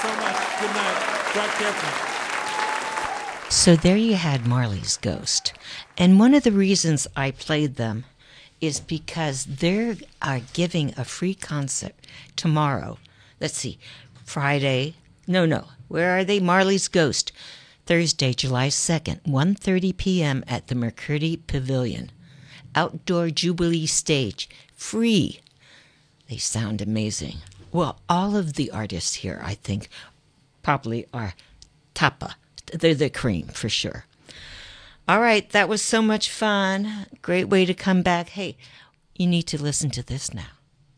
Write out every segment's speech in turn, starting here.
so much. Good night. Drive careful. So there you had Marley's Ghost. And one of the reasons I played them is because they are giving a free concert tomorrow. Let's see, Friday. No. Where are they? Marley's Ghost. Thursday, July 2nd, 1:30 p.m. at the McCurdy Pavilion. Outdoor Jubilee stage. Free. They sound amazing. Well, all of the artists here, I think, probably are tapa. They're the cream, for sure. All right, that was so much fun. Great way to come back. Hey, you need to listen to this now.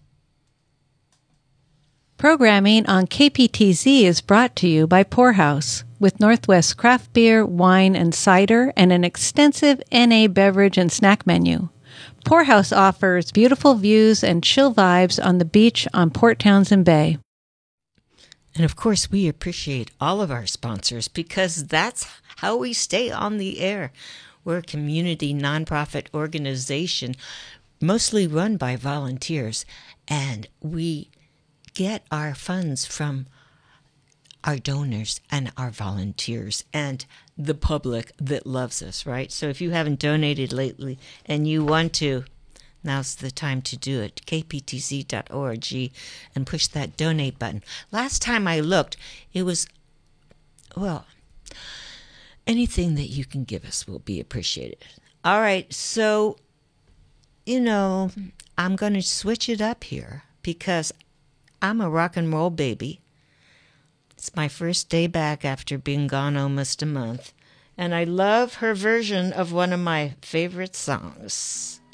Programming on KPTZ is brought to you by Poorhouse, with Northwest craft beer, wine, and cider, and an extensive NA beverage and snack menu. Poorhouse offers beautiful views and chill vibes on the beach on Port Townsend Bay. And of course, we appreciate all of our sponsors because that's how we stay on the air. We're a community nonprofit organization, mostly run by volunteers, and we get our funds from our donors and our volunteers and the public that loves us, right? So if you haven't donated lately and you want to, now's the time to do it. kptz.org and push that donate button. Last time I looked, it was, well, anything that you can give us will be appreciated. All right, so, I'm going to switch it up here because I'm a rock and roll baby. It's my first day back after being gone almost a month, and I love her version of one of my favorite songs.